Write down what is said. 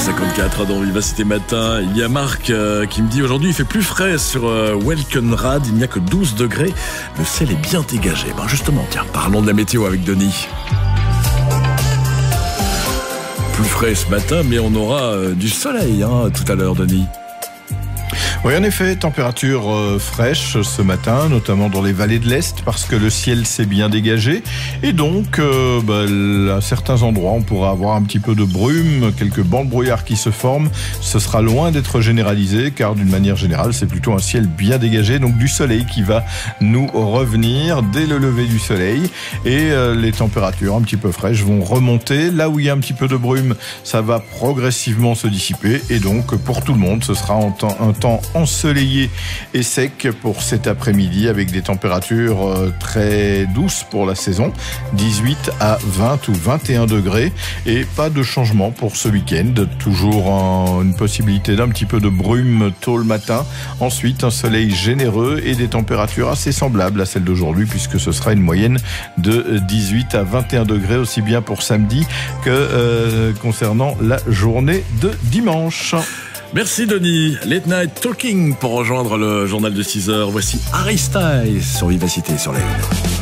8h54 dans Vivacité Matin. Il y a Marc qui me dit aujourd'hui il fait plus frais sur Welkenrad, il n'y a que 12 degrés. Le ciel est bien dégagé. Ben justement, tiens, parlons de la météo avec Denis. Plus frais ce matin, mais on aura du soleil tout à l'heure, Denis. Oui, en effet, température fraîche ce matin, notamment dans les vallées de l'Est, parce que le ciel s'est bien dégagé. Et donc, à certains endroits, on pourra avoir un petit peu de brume, quelques bancs de brouillard qui se forment. Ce sera loin d'être généralisé, car d'une manière générale, c'est plutôt un ciel bien dégagé. Donc du soleil qui va nous revenir dès le lever du soleil. Et les températures un petit peu fraîches vont remonter. Là où il y a un petit peu de brume, ça va progressivement se dissiper. Et donc, pour tout le monde, ce sera un temps ensoleillé et sec pour cet après-midi avec des températures très douces pour la saison, 18 à 20 ou 21 degrés et pas de changement pour ce week-end, toujours une possibilité d'un petit peu de brume tôt le matin, ensuite un soleil généreux et des températures assez semblables à celles d'aujourd'hui puisque ce sera une moyenne de 18 à 21 degrés aussi bien pour samedi que concernant la journée de dimanche. Merci Denis. Late Night Talking pour rejoindre le journal de 6h. Voici Harry Styles sur Vivacité sur les